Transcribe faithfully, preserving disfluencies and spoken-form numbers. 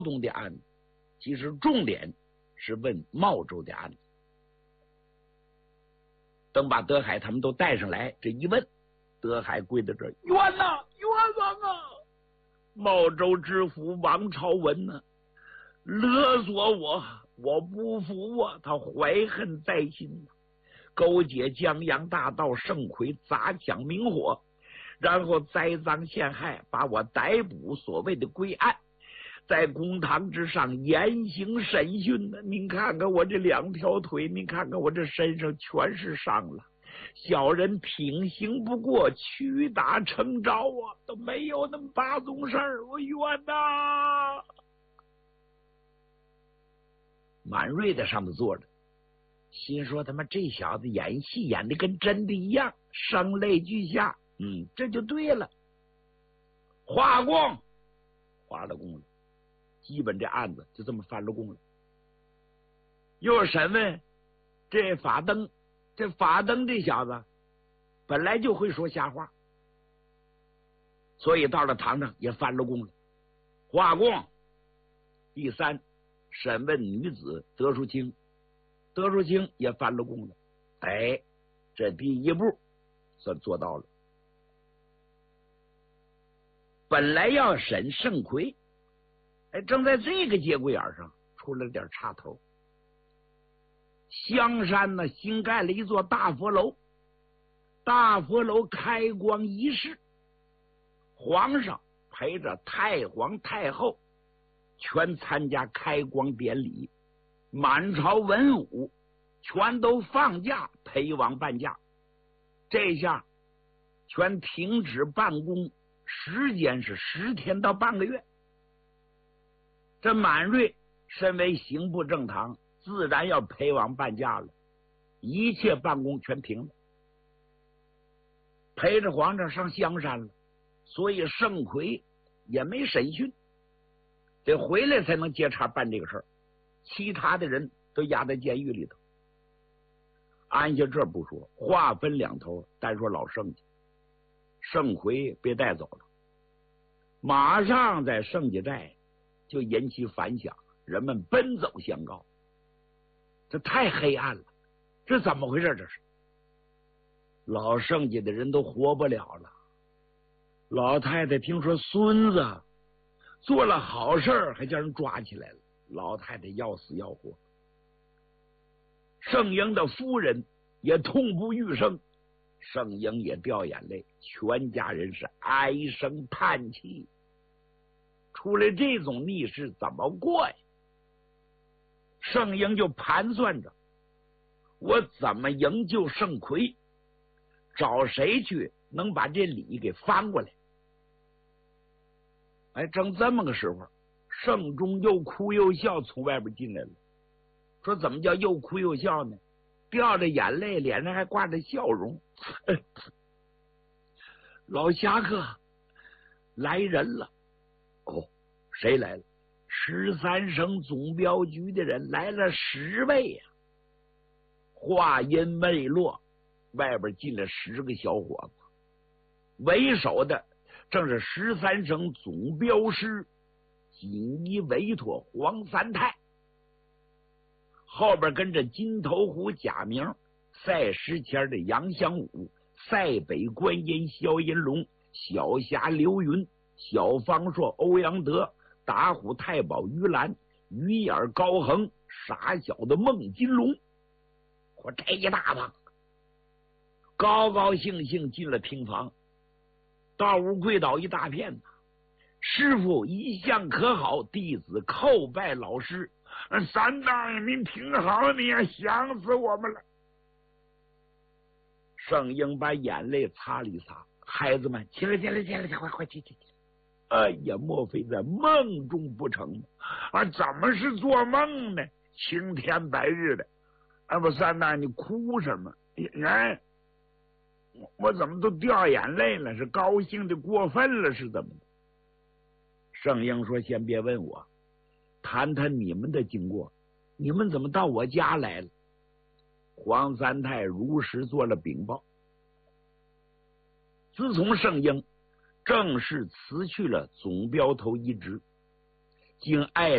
东的案子，其实重点是问茂州的案子。等把德海他们都带上来，这一问，德海跪在这儿，冤呐，冤枉啊！茂州知府王朝文呢、啊，勒索我，我不服啊！他怀恨在心，勾结江洋大盗盛奎，砸抢明火，然后栽赃陷害，把我逮捕，所谓的归案，在公堂之上严刑审讯呢。您看看我这两条腿，您看看我这身上全是伤了。小人挺刑不过，屈打成招啊，都没有那么八宗事儿，我冤呐！满瑞在上头坐着，心说他妈这小子演戏演的跟真的一样，声泪俱下。嗯，这就对了。画供，画了供了，基本这案子就这么翻了供了。又审问这法灯，这法灯这小子本来就会说瞎话，所以到了堂上也翻了供了。画供。第三，审问女子德淑清，德淑清也翻了供了。哎，这第一步算做到了。本来要审盛奎，哎，正在这个节骨眼上出了点岔头。香山呢新盖了一座大佛楼，大佛楼开光仪式，皇上陪着太皇太后全参加开光典礼，满朝文武全都放假陪王办假，这下全停止办公，时间是十天到半个月。这满瑞身为刑部正堂，自然要陪王办假了，一切办公全停了，陪着皇上上香山了，所以盛奎也没审讯，得回来才能接茬办这个事儿，其他的人都押在监狱里头。按下这不说，话分两头，单说老盛家，盛奎被带走了，马上在盛家寨就引起反响，人们奔走相告，这太黑暗了，这怎么回事？这是老盛家的人都活不了了。老太太听说孙子做了好事，还叫人抓起来了，老太太要死要活。盛英的夫人也痛不欲生，盛英也掉眼泪，全家人是唉声叹气。出来这种逆事怎么过呀？盛英就盘算着，我怎么营救盛奎，找谁去能把这礼给翻过来。哎，正这么个时候，盛忠又哭又笑从外边进来了，说怎么叫又哭又笑呢？掉着眼泪，脸上还挂着笑容。老侠客来人了。哦，谁来了？十三省总镖局的人来了十位呀、啊！话音未落，外边进了十个小伙子，为首的正是十三省总镖师锦衣委托黄三泰，后边跟着金头虎贾明、赛石前的杨香武、塞北观音萧银龙、小侠刘云、小方硕欧阳德、打虎太保于兰、鱼眼高恒、傻小的孟金龙，我这一大帮高高兴兴进了厅房，到屋跪倒一大片。师傅一向可好，弟子叩拜老师。三大爷您挺好，你呀想死我们了。盛英把眼泪擦了一擦，孩子们起来起来起来，快快起起起！哎呀，莫非在梦中不成啊？怎么是做梦呢？青天白日的，啊不，三大你哭什么？哎，我怎么都掉眼泪了？是高兴的过分了，是怎么的？盛英说：“先别问我，谈谈你们的经过，你们怎么到我家来了？”黄三泰如实做了禀报。自从盛英正式辞去了总镖头一职，经爱